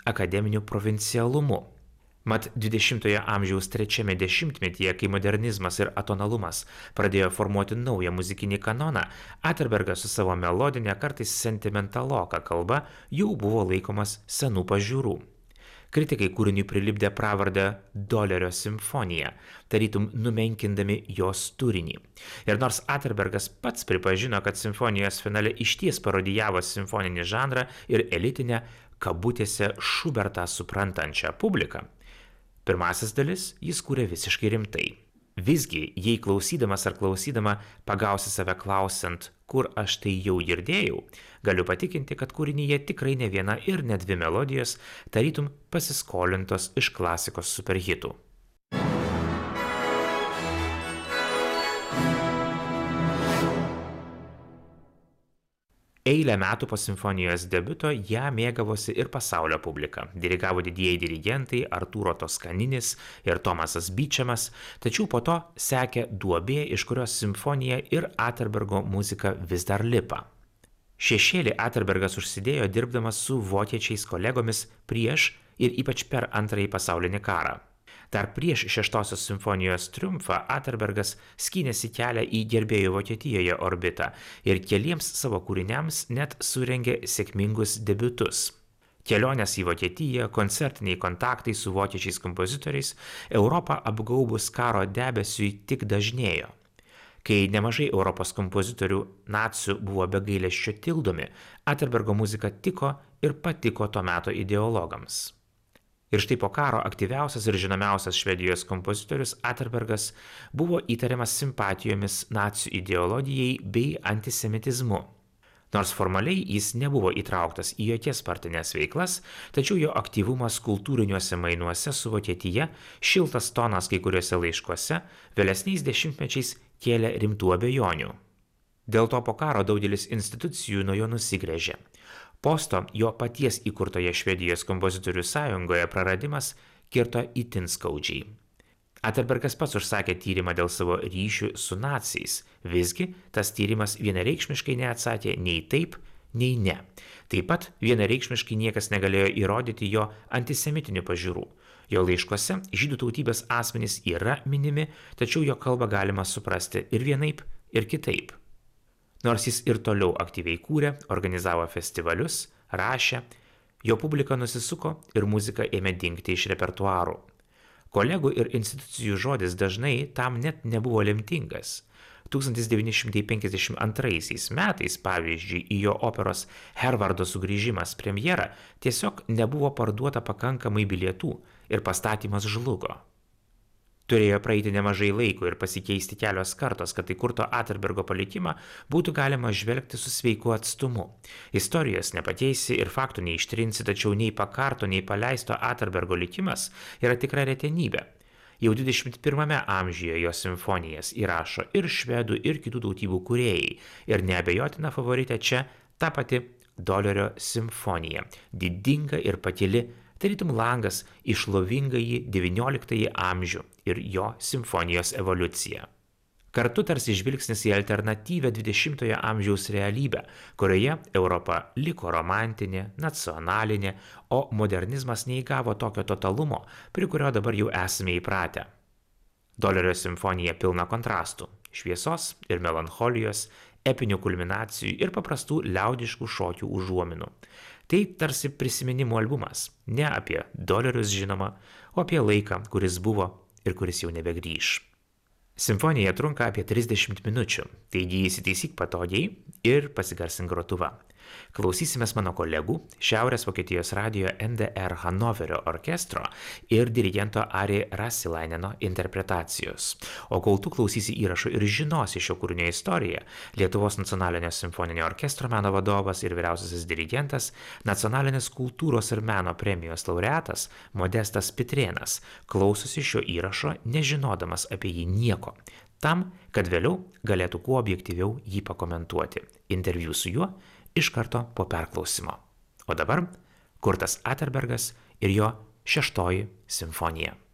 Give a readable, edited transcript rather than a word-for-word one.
akademiniu provincialumu. Mat 20-ojo amžiaus trečiame dešimtmetyje, kai modernizmas ir atonalumas pradėjo formuoti naują muzikinį kanoną, Atterbergas su savo melodinė, kartais sentimentaloka kalba jau buvo laikomas senų pažiūrų. Kritikai kūriniui prilipdė pravardę Dolerio simfonija, tarytum numenkindami jos turinį. Ir nors Atterbergas pats pripažino, kad simfonijos finale išties parodijavo simfoninį žanrą ir elitinę, kabutėse Schubertą suprantančią publiką, pirmasis dalis jis kūrė visiškai rimtai. Visgi, jei klausydamas ar klausydama pagausi save klausiant, kur aš tai jau girdėjau, galiu patikinti, kad kūrinyje tikrai ne viena ir ne dvi melodijos, tarytum pasiskolintos iš klasikos superhitų. Eilę metų po simfonijos debiuto ją mėgavosi ir pasaulio publika. Dirigavo didieji dirigentai Artūro Toskaninis ir Tomasas Beachamas, tačiau po to sekė duobė, iš kurios simfonija ir Atterbergo muzika vis dar lipa. Šešėlį Atterbergas užsidėjo dirbdamas su vokiečiais kolegomis prieš ir ypač per Antrąjį pasaulinį karą. Dar prieš Šeštosios simfonijos triumfą Atterbergas skynėsi kelią į gerbėjų Vokietijoje orbitą ir keliems savo kūriniams net surengė sėkmingus debiutus. Kelionės į Vokietiją, koncertiniai kontaktai su vokiečiais kompozitoriais Europą apgaubus karo debesiui tik dažnėjo. Kai nemažai Europos kompozitorių nacių buvo be gailesčio tildomi, Atterbergo muzika tiko ir patiko to meto ideologams. Ir štai po karo aktyviausias ir žinomiausias Švedijos kompozitorius Atterbergas buvo įtariamas simpatijomis nacių ideologijai bei antisemitizmu. Nors formaliai jis nebuvo įtrauktas į jokias partinės veiklas, tačiau jo aktyvumas kultūriniuose mainuose su Vokietija, šiltas tonas kai kuriuose laiškuose, vėlesniais dešimtmečiais kėlė rimtų abejonių. Dėl to po karo daugelis institucijų nuo jo nusigręžė. Posto jo paties įkurtoje Švedijos kompozitorių sąjungoje praradimas kirto itin skaudžiai. Atterbergas pats užsakė tyrimą dėl savo ryšių su naciais, visgi tas tyrimas vienareikšmiškai neatsakė nei taip, nei ne. Taip pat vienareikšmiškai niekas negalėjo įrodyti jo antisemitinių pažiūrų. Jo laiškuose žydų tautybės asmenys yra minimi, tačiau jo kalbą galima suprasti ir vienaip, ir kitaip. Nors jis ir toliau aktyviai kūrė, organizavo festivalius, rašė, jo publika nusisuko ir muzika ėmė dingti iš repertuarų. Kolegų ir institucijų žodis dažnai tam net nebuvo lemtingas. 1952 metais, pavyzdžiui, į jo operos Hervardo sugrįžimas premjerą tiesiog nebuvo parduota pakankamai bilietų ir pastatymas žlugo. Turėjo praeiti nemažai laiko ir pasikeisti kelios kartos, kad įkurto Atterbergo palikimą būtų galima žvelgti su sveiku atstumu. Istorijos nepakeisi ir faktų neištrinsi, tačiau nei pakarto, nei paleisto Atterbergo likimas yra tikra retenybė. Jau 21 amžiuje jo simfonijas įrašo ir švedų, ir kitų tautybių kūrėjai, ir neabejotina favoritė čia ta pati Dolerio simfonija, didinga ir pakili, tarytum langas į šlovingąjį XIX amžių ir jo simfonijos evoliuciją. Kartu tarsi žvilgsnis į alternatyvę 20-ojo amžiaus realybę, kurioje Europa liko romantinė, nacionalinė, o modernizmas neįgavo tokio totalumo, prie kurio dabar jau esame įpratę. Dolerio simfonija pilna kontrastų, šviesos ir melancholijos, epinių kulminacijų ir paprastų liaudiškų šokių užuominų. Tai tarsi prisiminimų albumas, ne apie dolerius žinoma, o apie laiką, kuris buvo ir kuris jau nebegrįš. Simfonija trunka apie 30 minučių, taigi įsitaisyk patogiai ir pasigarsink grotuvą. Klausysimės mano kolegų, Šiaurės Vokietijos radijo NDR Hanoverio orkestro ir dirigento Ari Rasilaineno interpretacijos. O kol tu klausysi įrašo ir žinosi šio kūrinio istoriją, Lietuvos nacionalinio simfoninio orkestro meno vadovas ir vyriausiasis dirigentas, Nacionalinės kultūros ir meno premijos laureatas Modestas Pitrėnas klausosi šio įrašo nežinodamas apie jį nieko, tam, kad vėliau galėtų kuo objektyviau jį pakomentuoti. Interviu su juo iš karto po perklausimo. O dabar Kurtas Atterbergas ir jo 6 simfonija.